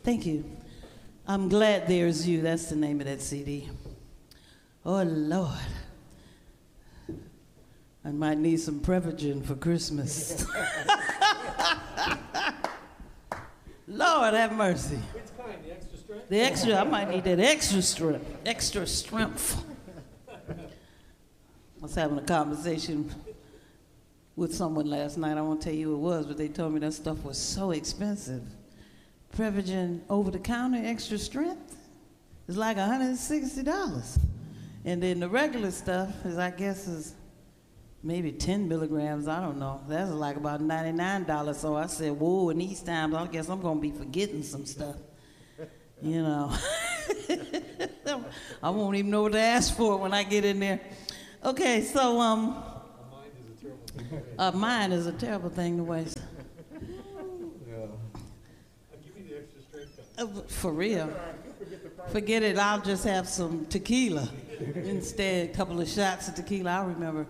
Thank you. I'm Glad There's You. That's the name of that CD. Oh, Lord. I might need some Prevagen for Christmas. Lord have mercy. Which kind? The extra strength? The extra, I might need that extra strength. Extra strength. I was having a conversation with someone last night. I won't tell you who it was, but they told me that stuff was so expensive. Prevagen over the counter, extra strength, is like $160. And then the regular stuff is, I guess, is maybe 10 milligrams, I don't know. That's like about $99. So I said, whoa, in these times, I guess I'm gonna be forgetting some stuff. You know. I won't even know what to ask for when I get in there. Okay, so mine is a terrible thing to waste. For real. Forget it, I'll just have some tequila instead, a couple of shots of tequila, I'll remember.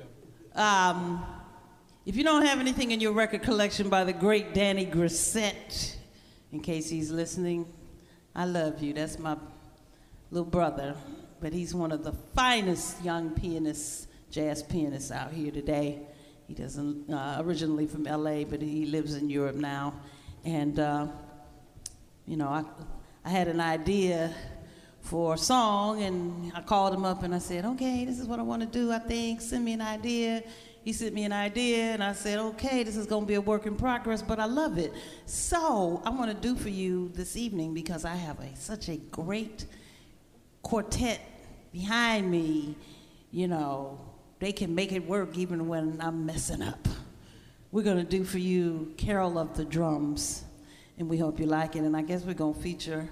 If you don't have anything in your record collection by the great Danny Grissett, in case he's listening, I love you, that's my little brother, but he's one of the finest young pianists, jazz pianists out here today. He doesn't, originally from LA, but he lives in Europe now. And you know, I had an idea for a song, and I called him up and I said, okay, this is what I want to do, I think, send me an idea. He sent me an idea, and I said, okay, this is going to be a work in progress, but I love it. So I want to do for you this evening, because I have such a great quartet behind me, you know, they can make it work even when I'm messing up. We're going to do for you Carol of the Drums. And we hope you like it. And I guess we're going to feature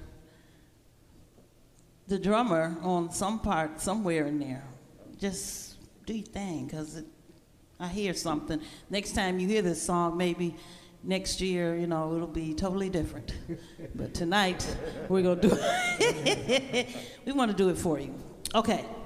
the drummer on some part, somewhere in there. Just do your thing, because I hear something. Next time you hear this song, maybe next year, you know, it'll be totally different. But tonight, we're going to do it. We want to do it for you. Okay.